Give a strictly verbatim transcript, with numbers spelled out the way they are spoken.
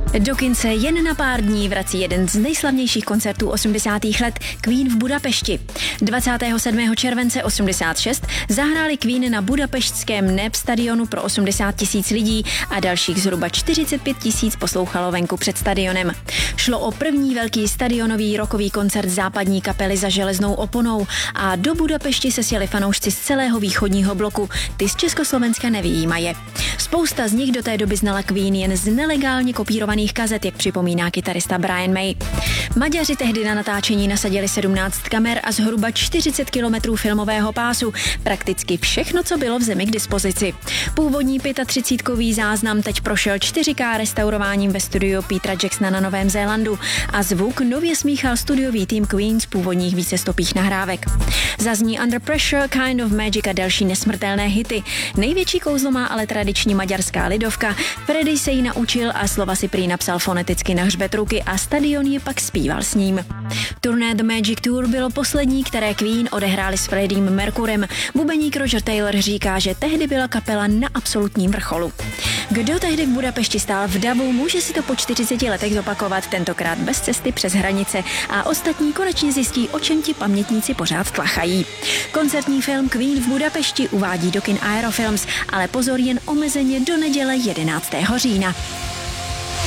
Do kin se jen na pár dní vrací jeden z nejslavnějších koncertů osmdesátých let Queen v Budapešti. dvacátého sedmého července osmdesát šest zahráli Queen na budapeštském Nép stadionu pro osmdesát tisíc lidí a dalších zhruba čtyřicet pět tisíc poslouchalo venku před stadionem. Šlo o první velký stadionový rockový koncert západní kapely za železnou oponou a do Budapešti se sjeli fanoušci z celého východního bloku, ty z Československa nevyjímaje. Spousta z nich do té doby znala Queen jen z nelegálně kopírovaných kazet, jak připomíná kytarista Brian May. Maďaři tehdy na natáčení nasadili sedmnáct kamer a zhruba čtyřicet kilometrů filmového pásu, prakticky všechno, co bylo v zemi k dispozici. Původní třicítkový záznam teď prošel čtyři ká restaurováním ve studiu Petera Jacksona na Novém Zélandu a zvuk nově smíchal studiový tým Queen z původních vícestopých nahrávek. Zazní Under Pressure, Kind of Magic a další nesmrtelné hity. Největší kouzlo má ale tradiční maďarská lidovka. Freddie se ji naučil a slova si prý napsal foneticky na hřbet ruky a stadion je pak zpíval s ním. Turné The Magic Tour bylo poslední, které Queen odehráli s Freddiem Mercurem. Bubeník Roger Taylor říká, že tehdy byla kapela na absolutním vrcholu. Kdo tehdy v Budapešti stál v davu, může si to po čtyřiceti letech zopakovat, tentokrát bez cesty přes hranice a ostatní konečně zjistí, o čem ti pamětníci pořád tlachají. Koncertní film Queen v Budapešti uvádí do kin Aerofilms, ale pozor, jen omezeně do neděle jedenáctého října.